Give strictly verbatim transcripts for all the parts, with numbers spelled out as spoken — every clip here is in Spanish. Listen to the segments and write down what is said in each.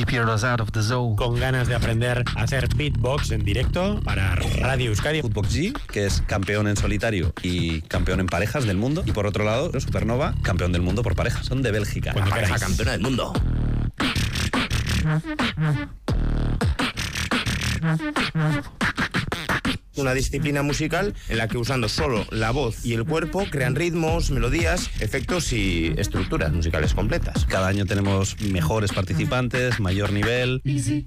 keep your out of the zone. Con ganas de aprender a hacer beatbox en directo para Radio Euskadi. Footbox G, que es campeón en solitario y campeón en parejas del mundo. Y por otro lado, Supernova, campeón del mundo por parejas. Son de Bélgica. Cuando pareja campeona del mundo. Una disciplina musical en la que usando solo la voz y el cuerpo crean ritmos, melodías, efectos y estructuras musicales completas. Cada año tenemos mejores participantes, mayor nivel. Easy.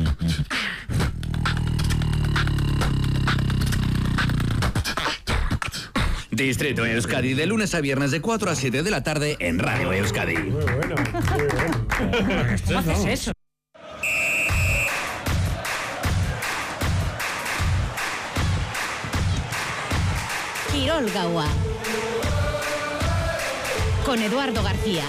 Distrito Euskadi, de lunes a viernes de cuatro a siete de la tarde en Radio Euskadi. Muy bueno, muy bueno. ¿Cómo haces eso? Kirol Gaua con Eduardo García.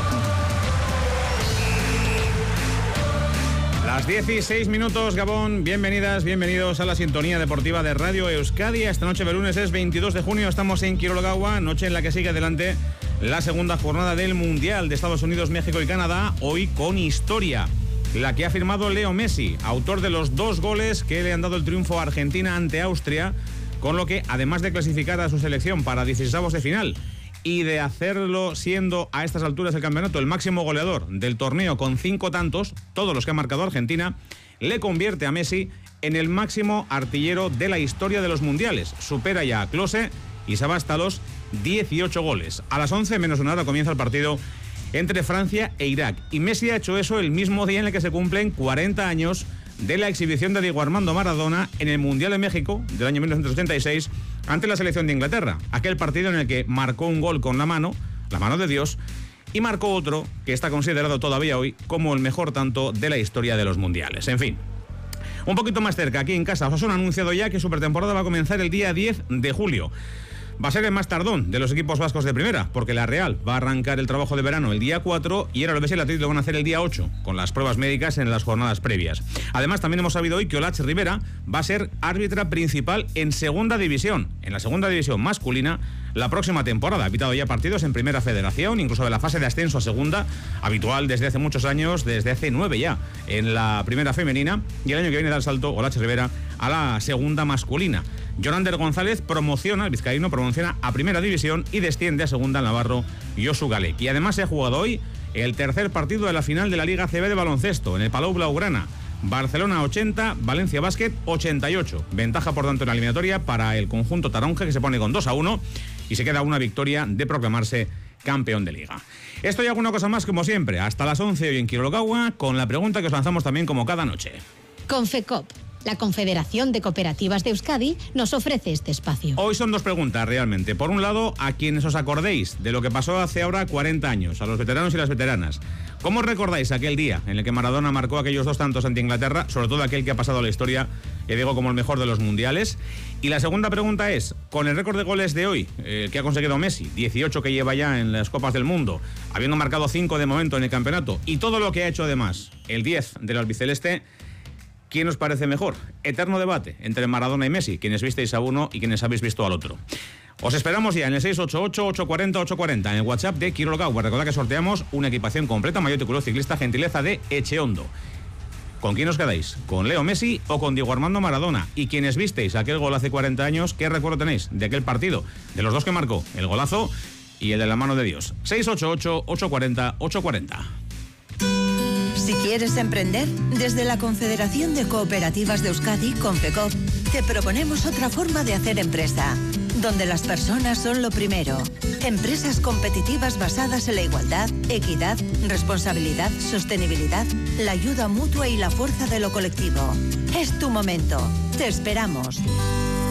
Las dieciséis minutos, Gabón. Bienvenidas, bienvenidos a la sintonía deportiva de Radio Euskadi. Esta noche de lunes es veintidós de junio, estamos en Kirol Gaua, noche en la que sigue adelante la segunda jornada del Mundial de Estados Unidos, México y Canadá, hoy con historia, la que ha firmado Leo Messi, autor de los dos goles que le han dado el triunfo a Argentina ante Austria, con lo que, además de clasificar a su selección para dieciseisavos de final y de hacerlo siendo a estas alturas del campeonato el máximo goleador del torneo con cinco tantos, todos los que ha marcado Argentina, le convierte a Messi en el máximo artillero de la historia de los mundiales. Supera ya a Klose y se va hasta los dieciocho goles. A las once menos una hora comienza el partido entre Francia e Irak. Y Messi ha hecho eso el mismo día en el que se cumplen cuarenta años de la exhibición de Diego Armando Maradona en el Mundial de México del año mil novecientos ochenta y seis ante la selección de Inglaterra. Aquel partido en el que marcó un gol con la mano, la mano de Dios, y marcó otro que está considerado todavía hoy como el mejor tanto de la historia de los mundiales. En fin, un poquito más cerca, aquí en casa, os han anunciado ya que su pretemporada va a comenzar el día diez de julio. Va a ser el más tardón de los equipos vascos de primera, porque la Real va a arrancar el trabajo de verano el día cuatro y el Alavés y el Atlético lo van a hacer el día ocho, con las pruebas médicas en las jornadas previas. Además, también hemos sabido hoy que Olatz Rivera va a ser árbitra principal en segunda división, en la segunda división masculina, la próxima temporada. Ha pitado ya partidos en Primera Federación, incluso de la fase de ascenso a segunda, habitual desde hace muchos años, desde hace nueve ya, en la primera femenina, y el año que viene da el salto Olatz Rivera a la segunda masculina. Jonander González promociona, el vizcaíno promociona a Primera División y desciende a segunda el navarro Josu Galek. Y además se ha jugado hoy el tercer partido de la final de la Liga A C B de baloncesto, en el Palau Blaugrana. Barcelona ochenta, Valencia Basket ochenta y ocho. Ventaja, por tanto, en la eliminatoria para el conjunto taronja, que se pone con dos a uno y se queda una victoria de proclamarse campeón de liga. Esto y alguna cosa más, como siempre, hasta las once hoy en Kirol Gaua, con la pregunta que os lanzamos también como cada noche. Confecop, la Confederación de Cooperativas de Euskadi, nos ofrece este espacio. Hoy son dos preguntas, realmente. Por un lado, a quienes os acordéis de lo que pasó hace ahora cuarenta años, a los veteranos y las veteranas. ¿Cómo recordáis aquel día en el que Maradona marcó aquellos dos tantos ante Inglaterra, sobre todo aquel que ha pasado a la historia, que digo, como el mejor de los mundiales? Y la segunda pregunta es, con el récord de goles de hoy, eh, que ha conseguido Messi, dieciocho que lleva ya en las Copas del Mundo, habiendo marcado cinco de momento en el campeonato, y todo lo que ha hecho además, el diez del albiceleste, ¿quién os parece mejor? Eterno debate entre Maradona y Messi, quienes visteis a uno y quienes habéis visto al otro. Os esperamos ya en el seis ocho ocho, ocho cuatro cero, ocho cuatro cero, en el WhatsApp de Kirol Gaua. Recordad que sorteamos una equipación completa, maillot y culot ciclista, gentileza de Echeondo. ¿Con quién os quedáis? ¿Con Leo Messi o con Diego Armando Maradona? Y quienes visteis aquel gol hace cuarenta años, ¿qué recuerdo tenéis de aquel partido? De los dos que marcó, el golazo y el de la mano de Dios. seis ocho ocho, ocho cuatro cero, ocho cuatro cero. Si quieres emprender, desde la Confederación de Cooperativas de Euskadi, Confecop, te proponemos otra forma de hacer empresa, donde las personas son lo primero. Empresas competitivas basadas en la igualdad, equidad, responsabilidad, sostenibilidad, la ayuda mutua y la fuerza de lo colectivo. Es tu momento. Te esperamos.